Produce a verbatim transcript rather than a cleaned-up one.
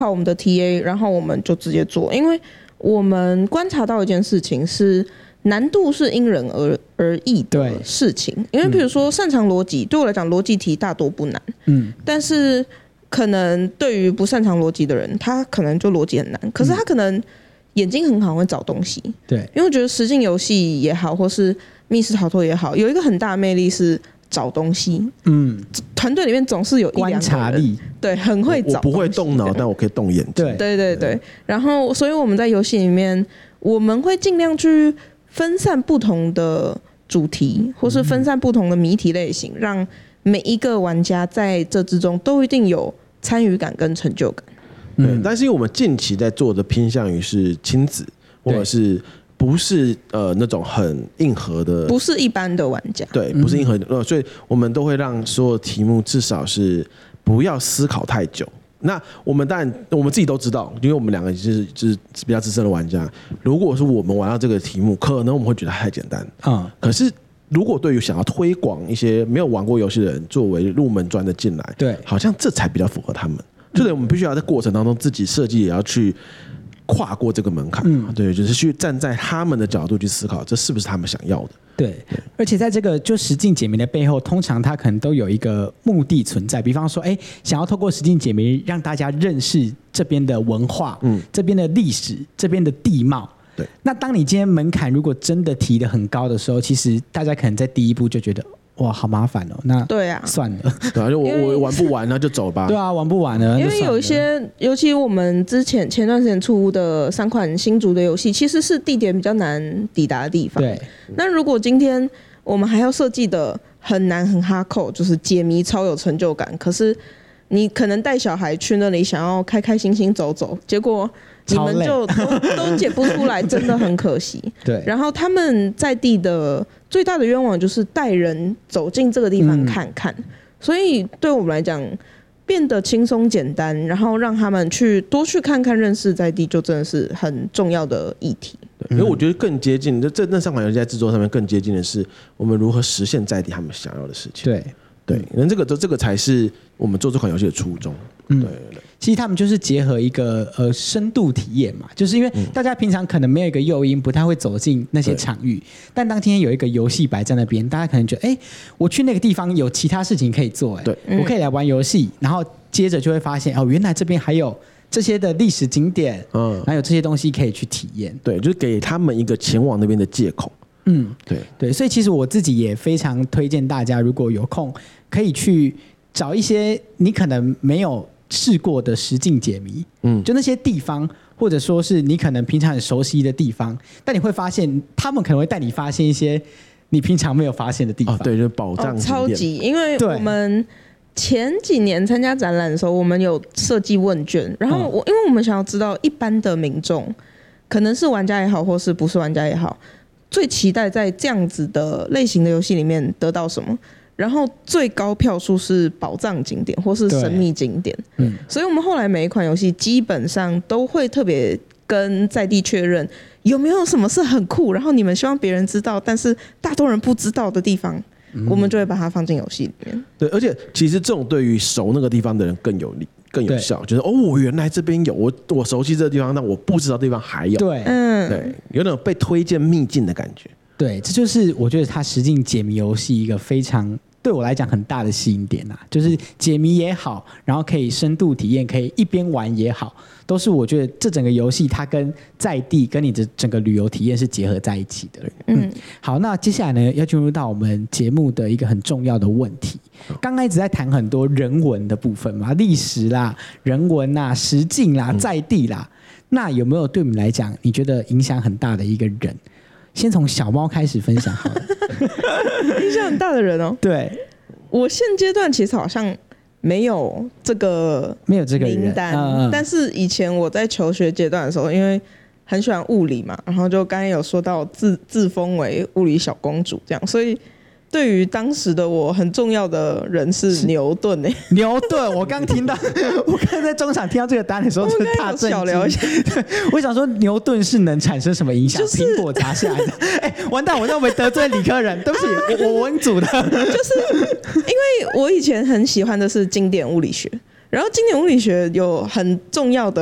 好我们的 T A， 然后我们就直接做，因为我们观察到一件事情是难度是因人而而异的事情，因为比如说擅长逻辑，对我来讲逻辑题大多不难，嗯，但是可能对于不擅长逻辑的人，他可能就逻辑很难，可是他可能眼睛很好，会找东西，对，因为我觉得实境游戏也好，或是密室逃脱也好，有一个很大的魅力是找东西，嗯，团队里面总是有一两个人观察力，对，很会找。 我不会动脑，但我可以动眼睛。 对对对对。然后，所以我们在游戏里面，我们会尽量去分散不同的主题，或是分散不同的谜题类型，让每一个玩家在这之中都一定有参与感跟成就感。 对，嗯，但是因为我们近期在做的偏向于是亲子，或者是不是呃那种很硬核的， 不是一般的玩家， 对，不是硬核的，呃，所以我们都会让所有题目至少是不要思考太久。那我们当然我们自己都知道，因为我们两个就是就是比较资深的玩家，如果是我们玩到这个题目，可能我们会觉得太简单，嗯，可是如果对于想要推广一些没有玩过游戏的人作为入门砖的进来，对，好像这才比较符合他们。就得我们必须要在过程当中自己设计，也要去跨过这个门槛，嗯，对，就是去站在他们的角度去思考，这是不是他们想要的？ 对，而且在这个就实境解谜的背后，通常它可能都有一个目的存在，比方说，哎，想要透过实境解谜让大家认识这边的文化，嗯，这边的历史，这边的地貌。对，那当你今天门槛如果真的提得很高的时候，其实大家可能在第一步就觉得，哇，好麻烦哦。那对啊，算了， 对啊，就我我玩不完，那就走吧。 对啊，玩不完了。 因为有一些，尤其我们之前前段时间出的三款新竹的游戏，其实是地点比较难抵达的地方。对，那如果今天我们还要设计的很难很哈扣，就是解谜超有成就感，可是你可能带小孩去那里想要开开心心走走，结果你们就 都, 都解不出来，真的很可惜。对，然后他们在地的最大的愿望就是带人走进这个地方看看，嗯，所以对我们来讲变得轻松简单，然后让他们去多去看看认识在地，就真的是很重要的议题。 对，因为我觉得更接近这那三款游戏在制作上面更接近的是我们如何实现在地他们想要的事情。对对，那这个这个才是我们做这款游戏的初衷。嗯，对对对。 其实他们就是结合一个呃深度体验嘛，就是因为大家平常可能没有一个诱因，不太会走进那些场域，但当今天有一个游戏摆在那边，大家可能觉得，哎，我去那个地方有其他事情可以做，哎，对，我可以来玩游戏，然后接着就会发现，哦，原来这边还有这些的历史景点，嗯，然后有这些东西可以去体验， 对，就是给他们一个前往那边的借口。 嗯，对对，所以其实我自己也非常推荐大家，如果有空可以去找一些你可能没有试过的实境解谜，嗯，就那些地方，或者说是你可能平常很熟悉的地方，但你会发现他们可能会带你发现一些你平常没有发现的地方。哦， 对，就是宝藏景点， 哦，超级，因为我们前几年参加展览的时候，我们有设计问卷，然后我，嗯，因为我们想要知道一般的民众，可能是玩家也好，或是不是玩家也好，最期待在这样子的类型的游戏里面得到什么。然后最高票数是宝藏景点或是神秘景点，嗯，所以我们后来每一款游戏基本上都会特别跟在地确认有没有什么是很酷，然后你们希望别人知道但是大多人不知道的地方，嗯，我们就会把它放进游戏里面。 对，而且其实这种对于熟那个地方的人更有利更有效，就是哦，我原来这边有，我我熟悉这个地方，但我不知道地方还有，对，嗯，对，有种被推荐秘境的感觉。 对，这就是我觉得它实境解谜游戏一个非常对我来讲很大的吸引点啊，就是解谜也好，然后可以深度体验，可以一边玩也好，都是我觉得这整个游戏它跟在地跟你的整个旅游体验是结合在一起的。嗯，好，那接下来呢要进入到我们节目的一个很重要的问题。刚刚一直在谈很多人文的部分嘛，历史啦、人文啦、实境啦、在地啦，那有没有对我们来讲你觉得影响很大的一个人？先从小猫开始分享好了。 影响很大的人哦。 对， 我现阶段其实好像没有这个没有这个名单，嗯嗯，但是以前我在求学阶段的时候，因为很喜欢物理嘛，然后就刚才有说到自自封为物理小公主这样，所以对于当时的我很重要的人是牛顿。欸， 牛顿，我刚听到，我刚在中场听到这个答案的时候，就大震惊。聊一下，我想说牛顿是能产生什么影响？苹、就是、果砸下来的，哎，完蛋，我会不会得罪理科人？对不起，我我文组的， 就是因为我以前很喜欢的是经典物理学。 然后经典物理学有很重要的